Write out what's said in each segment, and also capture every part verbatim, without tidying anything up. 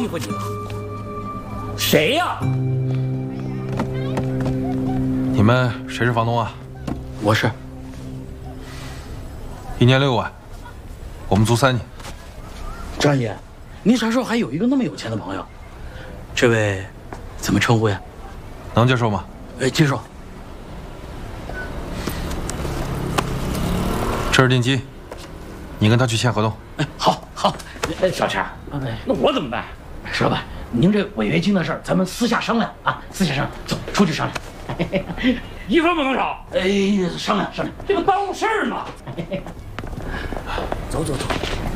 负你了。谁呀？ 你们谁是房东啊？ 我是。 一年六万，我们租三年。 张爷，您啥时候还有一个那么有钱的朋友？这位怎么称呼呀？ 能接受吗？ 哎，接受。 这是定金，你跟他去签合同。 哎，好，好。哎，小陈，那我怎么办？石老板，您这违约金的事儿，咱们私下商量啊，私下商量。走，出去商量。一分不能少。哎，商量商量，这个耽误事儿嘛。走走走。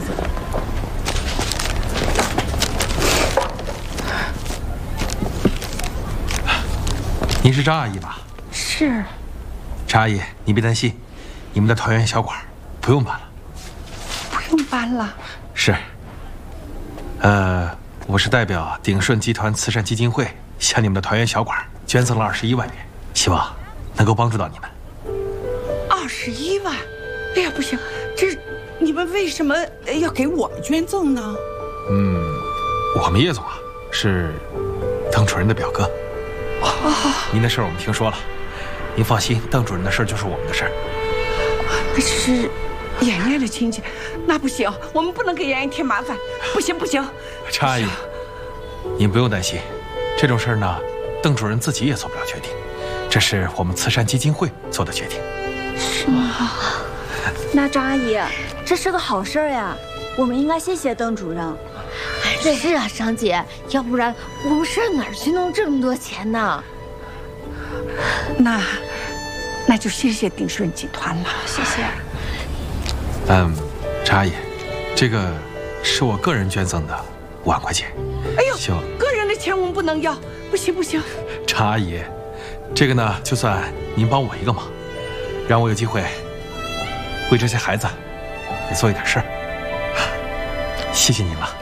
您是张阿姨吧？ 是。 张阿姨，你别担心，你们的团圆小馆不用搬了。 不用搬了。 是。呃，我是代表鼎顺集团慈善基金会向你们的团圆小馆捐赠了二十一万元，希望能够帮助到你们。 二十一万？哎呀，不行，这你们为什么要给我们捐赠呢？ 嗯，我们叶总啊是邓主任的表哥。哦，您的事儿我们听说了，您放心，邓主任的事儿就是我们的事儿。 可是妍妍的亲戚，那不行，我们不能给妍妍添麻烦。不行不行。 陈阿姨，您不用担心，这种事儿呢，邓主任自己也做不了决定，这是我们慈善基金会做的决定。 是吗？那张阿姨，这是个好事儿呀，我们应该谢谢邓主任。 是啊，张姐，要不然我们上哪儿去弄这么多钱呢？ 那，那就谢谢鼎顺集团了，谢谢。 嗯，陈阿姨，这个是我个人捐赠的五万块钱。 哎呦， 就个人的钱我们不能要，不行不行。 陈阿姨，这个呢，就算您帮我一个忙，让我有机会为这些孩子也做一点事儿，谢谢您了。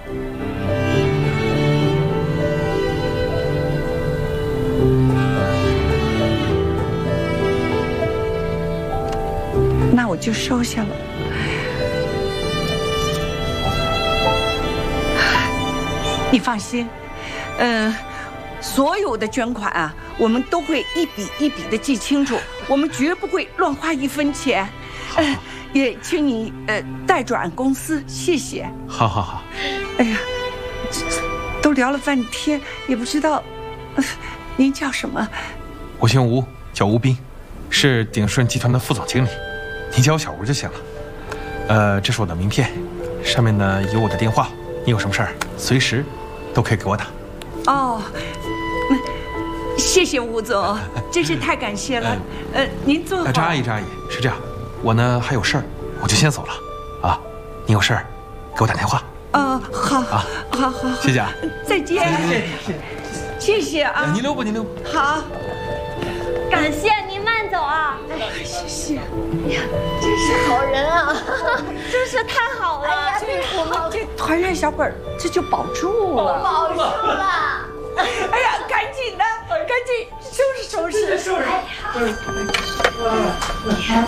那我就收下了。你放心，嗯，所有的捐款啊，我们都会一笔一笔的记清楚，我们绝不会乱花一分钱。呃，也请你呃代转公司，谢谢。 好好好。 哎呀，都聊了半天，也不知道，呃、您叫什么？ 我姓吴，叫吴斌，是鼎顺集团的副总经理，你叫我小吴就行了。呃，这是我的名片，上面呢有我的电话，你有什么事儿随时都可以给我打。 哦，谢谢吴总，真是太感谢了。呃，您坐会儿。 张阿姨，张阿姨，是这样，我呢还有事儿，我就先走了。啊，你有事儿给我打电话。 哦，好， 啊， 好好， 谢谢啊， 再见， 谢谢谢谢啊， 您溜吧，您溜吧。 好， 感谢您慢走啊。 哎，谢谢。 哎呀，真是好人啊， 真是太好了。 哎呀， 这我们这团圆小本这就保住了， 保住了。 哎呀，赶紧的，赶紧收拾收拾，收拾。哎呀，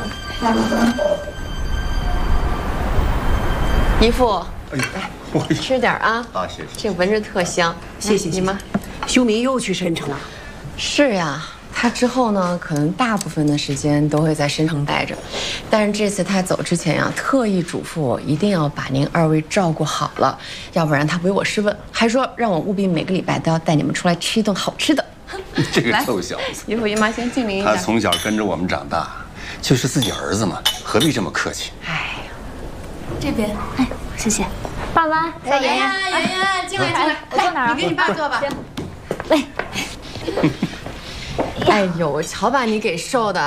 姨父， 哎， 来吃点啊！ 好，谢谢。 这闻着特香， 谢谢你妈。 修明又去申城了。 是呀，他之后呢，可能大部分的时间都会在申城待着，但是这次他走之前呀，特意嘱咐我一定要把您二位照顾好了，要不然他唯我是问，还说让我务必每个礼拜都要带你们出来吃一顿好吃的。 这个臭小子， 姨父姨妈先敬您一下。 他从小跟着我们长大，就是自己儿子嘛，何必这么客气？ 哎， 这边，哎，谢谢。爸妈， 小妍妍，妍妍，进来进来， 我坐哪儿？ 你跟你爸坐吧。 来。 哎呦，瞧把你给瘦的。